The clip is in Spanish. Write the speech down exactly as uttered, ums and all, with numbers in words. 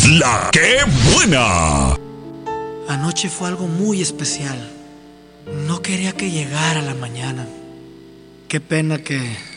La que buena. Anoche fue algo muy especial. No quería que llegara la mañana. Qué pena que